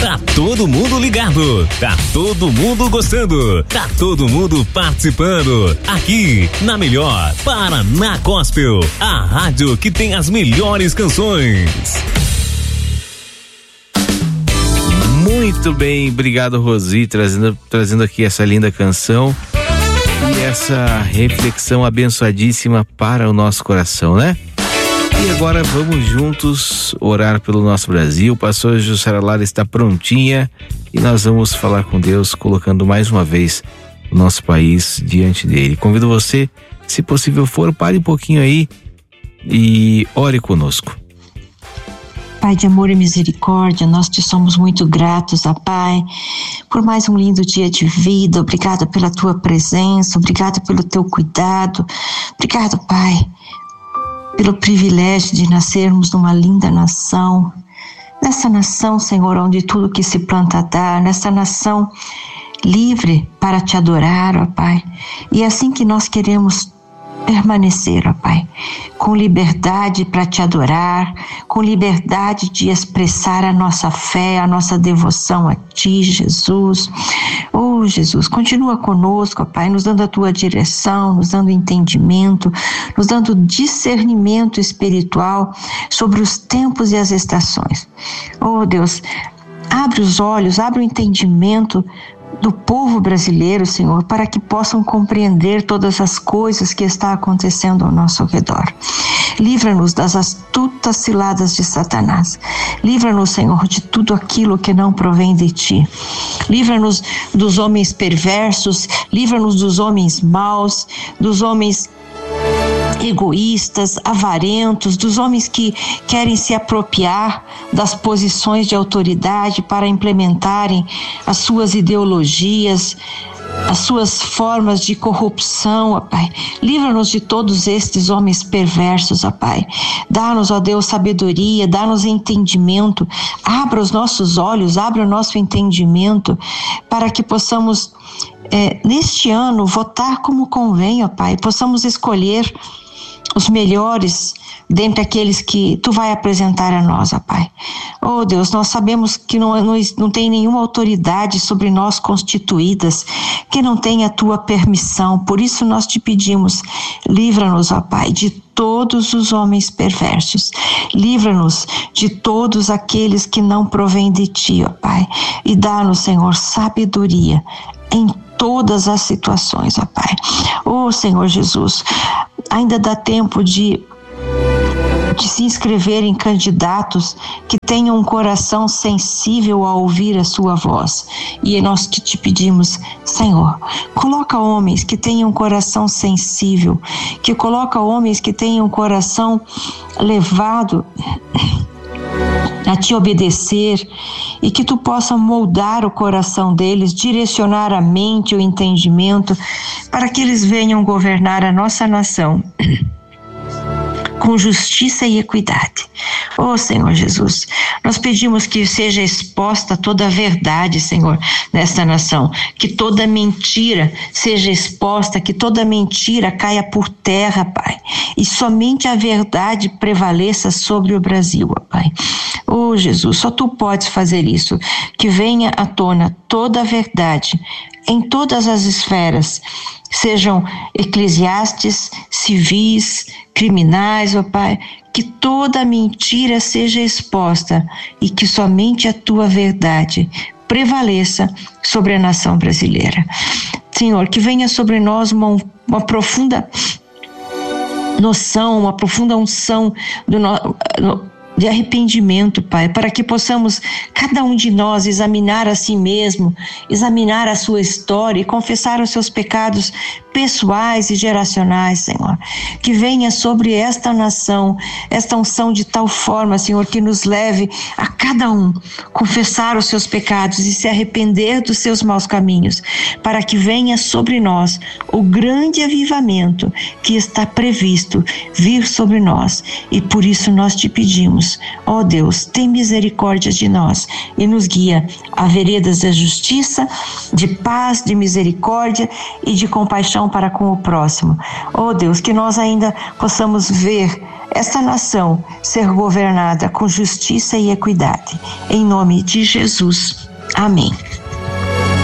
Tá todo mundo ligado, tá todo mundo gostando, tá todo mundo participando. Aqui na melhor Paraná Gospel, a rádio que tem as melhores canções. Muito bem, obrigado, Rosi, trazendo aqui essa linda canção e essa reflexão abençoadíssima para o nosso coração, né? E agora vamos juntos orar pelo nosso Brasil. O pastor Jussara Lara está prontinha e nós vamos falar com Deus, colocando mais uma vez o nosso país diante dele. Convido você, se possível for, pare um pouquinho aí e ore conosco. Pai de amor e misericórdia, nós te somos muito gratos, ó Pai, por mais um lindo dia de vida. Obrigado pela tua presença, obrigado pelo teu cuidado. Obrigado, Pai, pelo privilégio de nascermos numa linda nação. Nessa nação, Senhor, onde tudo que se planta dá, nessa nação livre para te adorar, ó Pai. E é assim que nós queremos permanecer, ó Pai, com liberdade para te adorar, com liberdade de expressar a nossa fé, a nossa devoção a Ti, Jesus. Oh, Jesus, continua conosco, ó Pai, nos dando a Tua direção, nos dando entendimento, nos dando discernimento espiritual sobre os tempos e as estações. Oh, Deus, abre os olhos, abre o entendimento do povo brasileiro, Senhor, para que possam compreender todas as coisas que está acontecendo ao nosso redor. Livra-nos das astutas ciladas de Satanás. Livra-nos, Senhor, de tudo aquilo que não provém de Ti. Livra-nos dos homens perversos, livra-nos dos homens maus, dos homens egoístas, avarentos, dos homens que querem se apropriar das posições de autoridade para implementarem as suas ideologias, as suas formas de corrupção, ó Pai. Livra-nos de todos estes homens perversos, ó Pai. Dá-nos, ó Deus, sabedoria, dá-nos entendimento. Abra os nossos olhos, abra o nosso entendimento para que possamos, neste ano, votar como convém, ó Pai. Possamos escolher os melhores dentre aqueles que Tu vai apresentar a nós, ó Pai. Oh Deus, nós sabemos que não tem nenhuma autoridade sobre nós constituídas que não tenha a Tua permissão. Por isso nós te pedimos, livra-nos, ó Pai, de todos os homens perversos. Livra-nos de todos aqueles que não provêm de Ti, ó Pai. E dá-nos, Senhor, sabedoria em todas as situações, ó Pai. Oh Senhor Jesus, ainda dá tempo de se inscrever em candidatos que tenham um coração sensível a ouvir a Sua voz. E nós te pedimos, Senhor, coloca homens que tenham um coração sensível, que coloca homens que tenham um coração levado a Te obedecer, e que Tu possa moldar o coração deles, direcionar a mente, o entendimento, para que eles venham governar a nossa nação com justiça e equidade. Oh Senhor Jesus, nós pedimos que seja exposta toda a verdade, Senhor, nesta nação, que toda mentira seja exposta, que toda mentira caia por terra, Pai, e somente a verdade prevaleça sobre o Brasil, ó Pai. Oh Jesus, só Tu podes fazer isso, que venha à tona toda a verdade em todas as esferas, sejam eclesiastes, civis, criminais, ó Pai, que toda mentira seja exposta e que somente a Tua verdade prevaleça sobre a nação brasileira. Senhor, que venha sobre nós uma profunda noção, uma profunda unção de arrependimento, Pai, para que possamos, cada um de nós, examinar a si mesmo, examinar a sua história e confessar os seus pecados pessoais e geracionais, Senhor. Que venha sobre esta nação, esta unção de tal forma, Senhor, que nos leve a cada um confessar os seus pecados e se arrepender dos seus maus caminhos, para que venha sobre nós o grande avivamento que está previsto vir sobre nós. E por isso nós te pedimos, ó Deus, tem misericórdia de nós e nos guia a veredas da justiça, de paz, de misericórdia e de compaixão para com o próximo. Ó Deus, que nós ainda possamos ver esta nação ser governada com justiça e equidade. Em nome de Jesus. Amém.